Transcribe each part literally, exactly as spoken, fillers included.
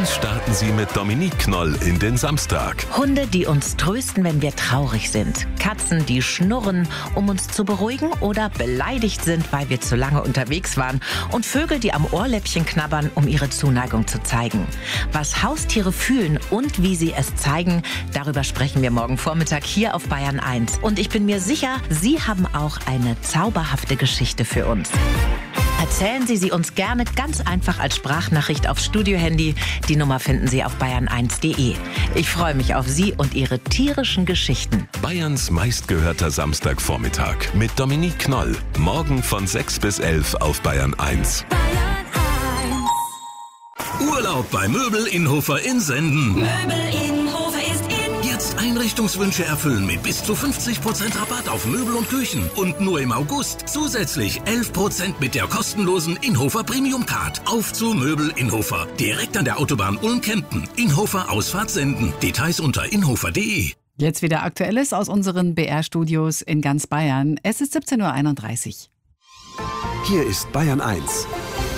eins starten Sie mit Dominique Knoll in den Samstag. Hunde, die uns trösten, wenn wir traurig sind. Katzen, die schnurren, um uns zu beruhigen oder beleidigt sind, weil wir zu lange unterwegs waren. Und Vögel, die am Ohrläppchen knabbern, um ihre Zuneigung zu zeigen. Was Haustiere fühlen und wie sie es zeigen, darüber sprechen wir morgen Vormittag hier auf Bayern eins. Und ich bin mir sicher, Sie haben auch eine zauberhafte Geschichte für uns. Erzählen Sie sie uns gerne ganz einfach als Sprachnachricht aufs Studiohandy. Die Nummer finden Sie auf bayern eins punkt de. Ich freue mich auf Sie und Ihre tierischen Geschichten. Bayerns meistgehörter Samstagvormittag mit Dominique Knoll. Morgen von sechs bis elf auf Bayern eins. Urlaub bei Möbel Inhofer in Senden. Möbel Inhofer ist in. Jetzt Einrichtungswünsche erfüllen mit bis zu fünfzig Prozent Rabatt auf Möbel und Küchen. Und nur im August zusätzlich elf Prozent mit der kostenlosen Inhofer Premium Card. Auf zu Möbel Inhofer. Direkt an der Autobahn Ulm-Kempten. Inhofer Ausfahrt Senden. Details unter inhofer punkt de. Jetzt wieder Aktuelles aus unseren B R-Studios in ganz Bayern. Es ist siebzehn Uhr einunddreißig. Hier ist Bayern eins.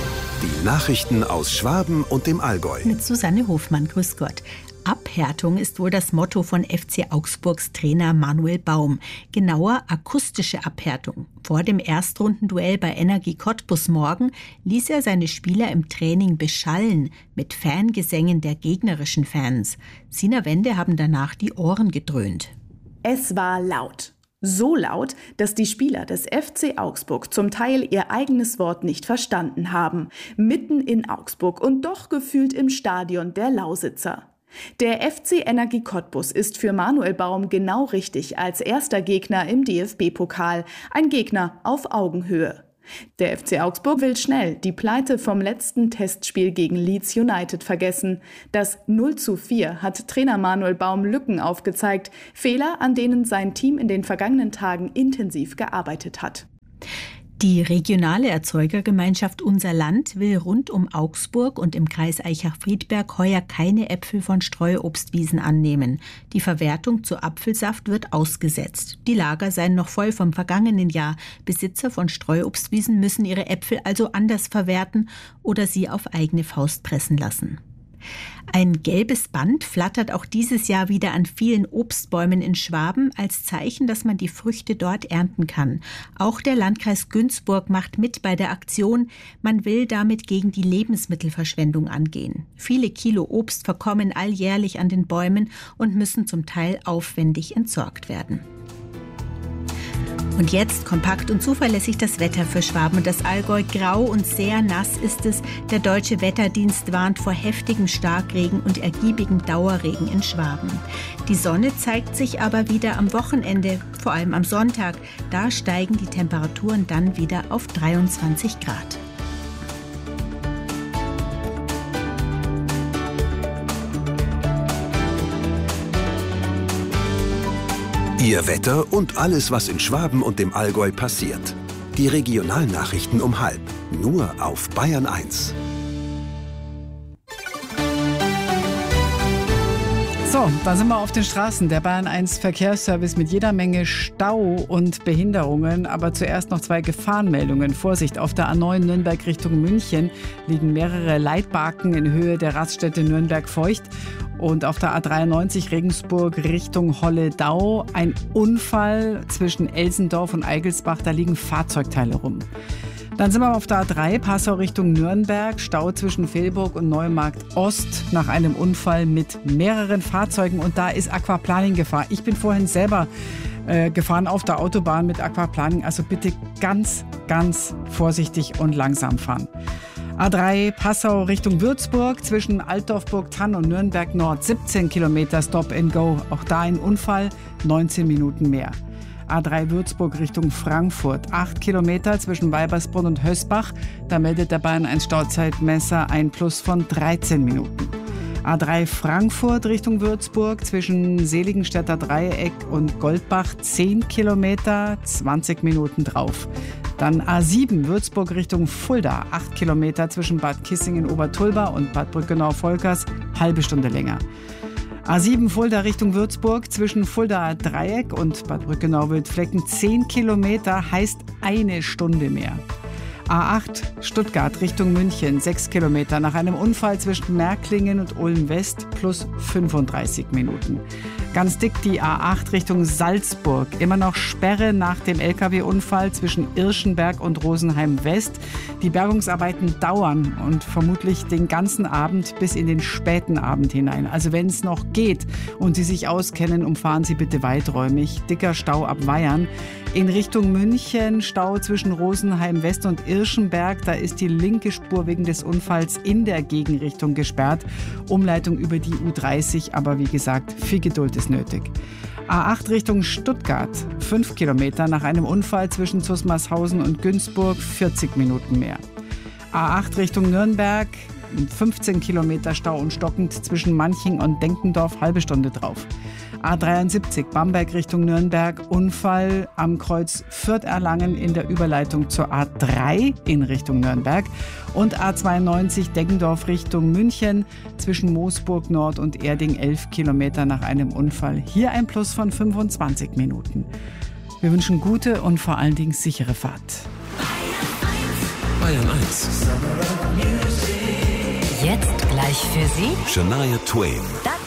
Die Nachrichten aus Schwaben und dem Allgäu. Mit Susanne Hofmann, grüß Gott. Abhärtung ist wohl das Motto von F C Augsburgs Trainer Manuel Baum. Genauer akustische Abhärtung. Vor dem Erstrundenduell bei Energie Cottbus morgen ließ er seine Spieler im Training beschallen mit Fangesängen der gegnerischen Fans. Sina Wende haben danach die Ohren gedröhnt. Es war laut. So laut, dass die Spieler des F C Augsburg zum Teil ihr eigenes Wort nicht verstanden haben. Mitten in Augsburg und doch gefühlt im Stadion der Lausitzer. Der F C Energie Cottbus ist für Manuel Baum genau richtig als erster Gegner im D F B-Pokal. Ein Gegner auf Augenhöhe. Der F C Augsburg will schnell die Pleite vom letzten Testspiel gegen Leeds United vergessen. Das null zu vier hat Trainer Manuel Baum Lücken aufgezeigt. Fehler, an denen sein Team in den vergangenen Tagen intensiv gearbeitet hat. Die regionale Erzeugergemeinschaft Unser Land will rund um Augsburg und im Kreis Aichach-Friedberg heuer keine Äpfel von Streuobstwiesen annehmen. Die Verwertung zu Apfelsaft wird ausgesetzt. Die Lager seien noch voll vom vergangenen Jahr. Besitzer von Streuobstwiesen müssen ihre Äpfel also anders verwerten oder sie auf eigene Faust pressen lassen. Ein gelbes Band flattert auch dieses Jahr wieder an vielen Obstbäumen in Schwaben als Zeichen, dass man die Früchte dort ernten kann. Auch der Landkreis Günzburg macht mit bei der Aktion. Man will damit gegen die Lebensmittelverschwendung angehen. Viele Kilo Obst verkommen alljährlich an den Bäumen und müssen zum Teil aufwendig entsorgt werden. Und jetzt kompakt und zuverlässig das Wetter für Schwaben und das Allgäu. Grau und sehr nass ist es. Der Deutsche Wetterdienst warnt vor heftigem Starkregen und ergiebigem Dauerregen in Schwaben. Die Sonne zeigt sich aber wieder am Wochenende, vor allem am Sonntag. Da steigen die Temperaturen dann wieder auf dreiundzwanzig Grad. Ihr Wetter und alles, was in Schwaben und dem Allgäu passiert. Die Regionalnachrichten um halb. Nur auf Bayern eins. So, da sind wir auf den Straßen. Der Bayern eins Verkehrsservice mit jeder Menge Stau und Behinderungen. Aber zuerst noch zwei Gefahrenmeldungen. Vorsicht, auf der A neun Nürnberg Richtung München liegen mehrere Leitbarken in Höhe der Raststätte Nürnberg-Feucht. Und auf der A dreiundneunzig Regensburg Richtung Holledau ein Unfall zwischen Elsendorf und Eigelsbach. Da liegen Fahrzeugteile rum. Dann sind wir auf der A drei, Passau Richtung Nürnberg, Stau zwischen Velburg und Neumarkt Ost nach einem Unfall mit mehreren Fahrzeugen und da ist Aquaplaning Gefahr. Ich bin vorhin selber äh, gefahren auf der Autobahn mit Aquaplaning, also bitte ganz, ganz vorsichtig und langsam fahren. A drei, Passau Richtung Würzburg, zwischen Altdorf-Burgthann und Nürnberg Nord, siebzehn Kilometer Stop and Go. Auch da ein Unfall, neunzehn Minuten mehr. A drei Würzburg Richtung Frankfurt, acht Kilometer zwischen Weibersbrunn und Hösbach. Da meldet der Bayern eins Stauzeitmesser ein Plus von dreizehn Minuten. A drei Frankfurt Richtung Würzburg zwischen Seligenstädter Dreieck und Goldbach, zehn Kilometer, zwanzig Minuten drauf. Dann A sieben Würzburg Richtung Fulda, acht Kilometer zwischen Bad Kissingen-Obertulba und Bad Brückenau-Volkers, halbe Stunde länger. A sieben Fulda Richtung Würzburg zwischen Fulda Dreieck und Bad Brückenau-Wildflecken, zehn Kilometer, heißt eine Stunde mehr. A acht Stuttgart Richtung München, sechs Kilometer nach einem Unfall zwischen Märklingen und Ulm West plus fünfunddreißig Minuten. Ganz dick die A acht Richtung Salzburg. Immer noch Sperre nach dem L K W-Unfall zwischen Irschenberg und Rosenheim West. Die Bergungsarbeiten dauern und vermutlich den ganzen Abend bis in den späten Abend hinein. Also wenn es noch geht und Sie sich auskennen, umfahren Sie bitte weiträumig. Dicker Stau ab Weyern. In Richtung München Stau zwischen Rosenheim West und Irschenberg. Da ist die linke Spur wegen des Unfalls in der Gegenrichtung gesperrt. Umleitung über die U dreißig, aber wie gesagt, viel Geduld ist nötig. A acht Richtung Stuttgart, fünf Kilometer nach einem Unfall zwischen Zusmarshausen und Günzburg, vierzig Minuten mehr. A acht Richtung Nürnberg, fünfzehn Kilometer Stau und stockend zwischen Manching und Denkendorf, halbe Stunde drauf. A dreiundsiebzig Bamberg Richtung Nürnberg, Unfall am Kreuz Fürth-Erlangen in der Überleitung zur A drei in Richtung Nürnberg und A zweiundneunzig Deggendorf Richtung München zwischen Moosburg Nord und Erding, elf Kilometer nach einem Unfall. Hier ein Plus von fünfundzwanzig Minuten. Wir wünschen gute und vor allen Dingen sichere Fahrt. Bayern eins. Jetzt gleich für Sie Shania Twain. das